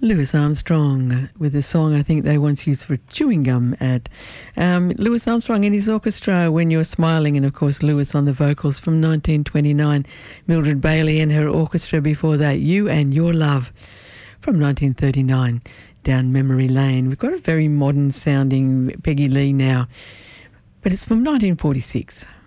Louis Armstrong with a song I think they once used for a chewing gum ad. Louis Armstrong and his orchestra, When You're Smiling, and of course Louis on the vocals from 1929. Mildred Bailey and her orchestra before that, You and Your Love from 1939, down memory lane. We've got a very modern sounding Peggy Lee now, but it's from 1946.